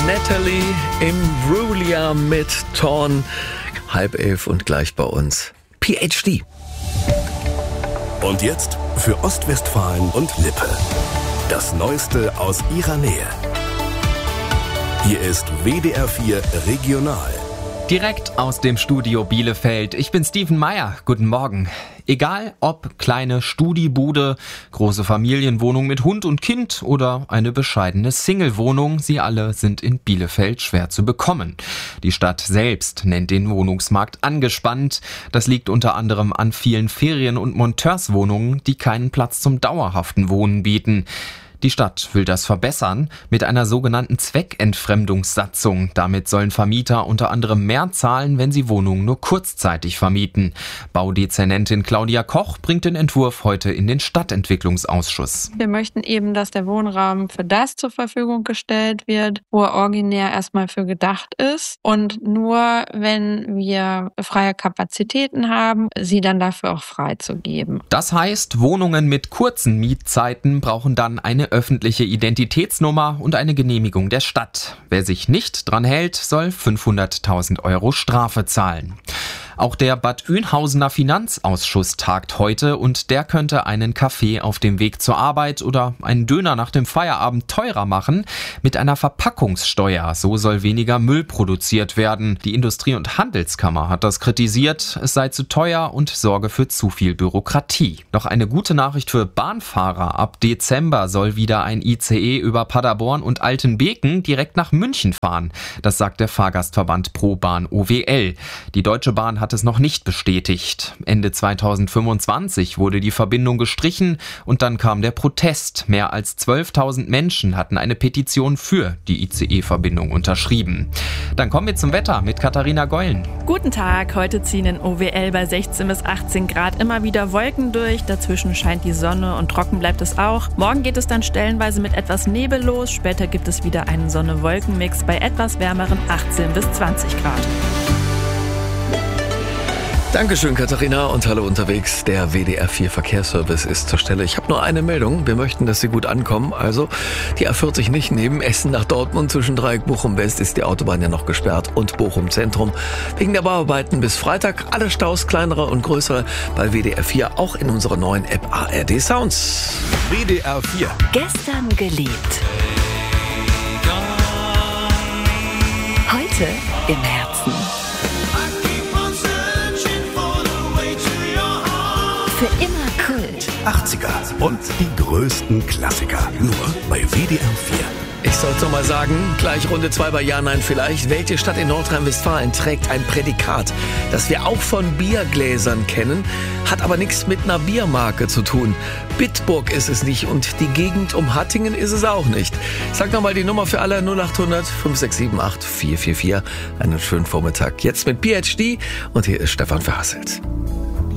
Natalie Imbruglia mit Torn. 10:30 und gleich bei uns PhD. Und jetzt für Ostwestfalen und Lippe. Das Neueste aus ihrer Nähe. Hier ist WDR 4 Regional. Direkt aus dem Studio Bielefeld. Ich bin Steven Meyer. Guten Morgen. Egal ob kleine Studibude, große Familienwohnung mit Hund und Kind oder eine bescheidene Singlewohnung, sie alle sind in Bielefeld schwer zu bekommen. Die Stadt selbst nennt den Wohnungsmarkt angespannt. Das liegt unter anderem an vielen Ferien- und Monteurswohnungen, die keinen Platz zum dauerhaften Wohnen bieten. Die Stadt will das verbessern mit einer sogenannten Zweckentfremdungssatzung. Damit sollen Vermieter unter anderem mehr zahlen, wenn sie Wohnungen nur kurzzeitig vermieten. Baudezernentin Claudia Koch bringt den Entwurf heute in den Stadtentwicklungsausschuss. Wir möchten eben, dass der Wohnraum für das zur Verfügung gestellt wird, wo er originär erstmal für gedacht ist. Und nur wenn wir freie Kapazitäten haben, sie dann dafür auch freizugeben. Das heißt, Wohnungen mit kurzen Mietzeiten brauchen dann eine öffentliche Identitätsnummer und eine Genehmigung der Stadt. Wer sich nicht dran hält, soll 500.000 € Strafe zahlen. Auch der Bad Oeynhausener Finanzausschuss tagt heute und der könnte einen Kaffee auf dem Weg zur Arbeit oder einen Döner nach dem Feierabend teurer machen mit einer Verpackungssteuer. So soll weniger Müll produziert werden. Die Industrie- und Handelskammer hat das kritisiert. Es sei zu teuer und sorge für zu viel Bürokratie. Noch eine gute Nachricht für Bahnfahrer. Ab Dezember soll wieder ein ICE über Paderborn und Altenbeken direkt nach München fahren. Das sagt der Fahrgastverband ProBahn OWL. Die Deutsche Bahn hat es noch nicht bestätigt. Ende 2025 wurde die Verbindung gestrichen und dann kam der Protest. Mehr als 12.000 Menschen hatten eine Petition für die ICE-Verbindung unterschrieben. Dann kommen wir zum Wetter mit Katharina Geulen. Guten Tag, heute ziehen in OWL bei 16 bis 18 Grad immer wieder Wolken durch. Dazwischen scheint die Sonne und trocken bleibt es auch. Morgen geht es dann stellenweise mit etwas Nebel los. Später gibt es wieder einen Sonne-Wolken-Mix bei etwas wärmeren 18 bis 20 Grad. Dankeschön, Katharina, und hallo unterwegs. Der WDR 4 Verkehrsservice ist zur Stelle. Ich habe nur eine Meldung. Wir möchten, dass Sie gut ankommen. Also die A40 nicht nehmen. Essen nach Dortmund zwischen Dreieck Bochum West ist die Autobahn ja noch gesperrt und Bochum Zentrum. Wegen der Bauarbeiten bis Freitag alle Staus, kleinere und größere, bei WDR 4, auch in unserer neuen App ARD Sounds. WDR 4. Gestern geliebt. Heute im Herzen. Für immer Kult. 80er und die größten Klassiker. Nur bei WDR 4. Ich sollte noch mal sagen, gleich Runde 2 bei Ja, Nein, Vielleicht. Welche Stadt in Nordrhein-Westfalen trägt ein Prädikat, das wir auch von Biergläsern kennen, hat aber nichts mit einer Biermarke zu tun. Bitburg ist es nicht und die Gegend um Hattingen ist es auch nicht. Sag noch mal die Nummer für alle: 0800 5678 444. Einen schönen Vormittag. Jetzt mit PhD und hier ist Stefan Verhasselt.